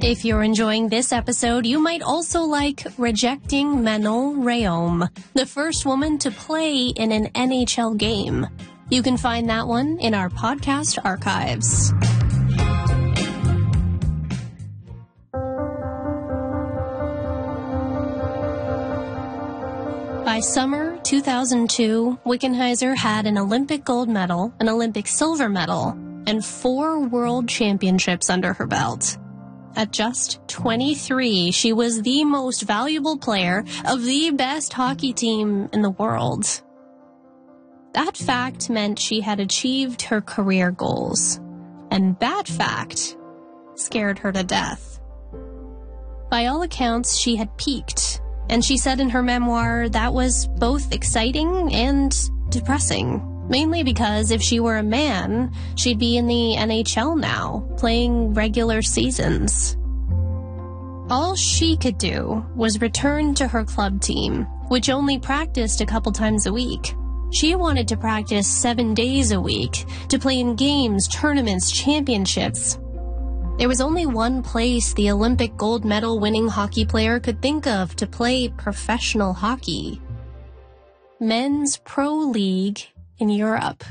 If you're enjoying this episode, you might also like rejecting Manon Rhéaume, the first woman to play in an NHL game. You can find that one in our podcast archives. By summer 2002, Wickenheiser had an Olympic gold medal, an Olympic silver medal, and 4 world championships under her belt. At just 23, she was the most valuable player of the best hockey team in the world. That fact meant she had achieved her career goals, and that fact scared her to death. By all accounts, she had peaked, and she said in her memoir that was both exciting and depressing. Mainly because if she were a man, she'd be in the NHL now, playing regular seasons. All she could do was return to her club team, which only practiced a couple times a week. She wanted to practice 7 days a week, to play in games, tournaments, championships. There was only one place the Olympic gold medal winning hockey player could think of to play professional hockey. Men's Pro League in Europe.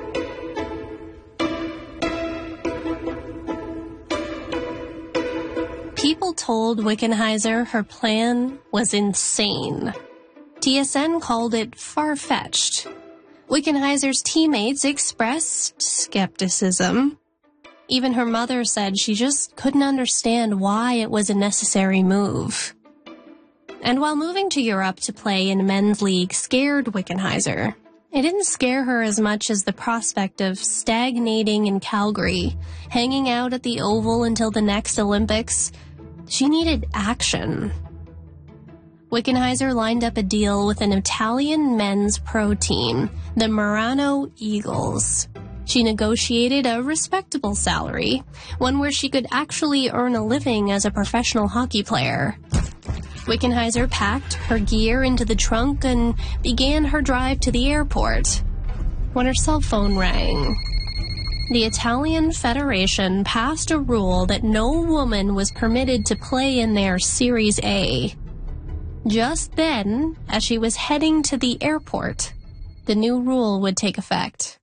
People told Wickenheiser her plan was insane. TSN called it far-fetched. Wickenheiser's teammates expressed skepticism. Even her mother said she just couldn't understand why it was a necessary move. And while moving to Europe to play in a men's league scared Wickenheiser, it didn't scare her as much as the prospect of stagnating in Calgary, hanging out at the Oval until the next Olympics. She needed action. Wickenheiser lined up a deal with an Italian men's pro team, the Murano Eagles. She negotiated a respectable salary, one where she could actually earn a living as a professional hockey player. Wickenheiser packed her gear into the trunk and began her drive to the airport when her cell phone rang. The Italian Federation passed a rule that no woman was permitted to play in their Series A. Just then, as she was heading to the airport, the new rule would take effect.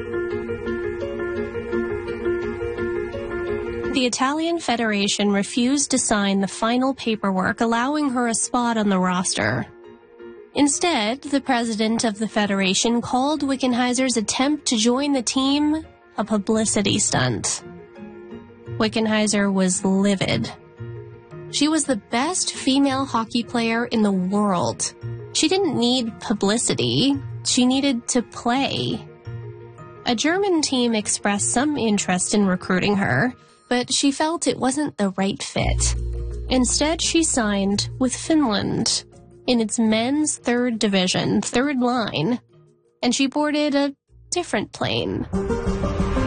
The Italian Federation refused to sign the final paperwork allowing her a spot on the roster. Instead, the president of the Federation called Wickenheiser's attempt to join the team a publicity stunt. Wickenheiser was livid. She was the best female hockey player in the world. She didn't need publicity. She needed to play. A German team expressed some interest in recruiting her, but she felt it wasn't the right fit. Instead, she signed with Finland in its men's 3rd division, 3rd line, and she boarded a different plane.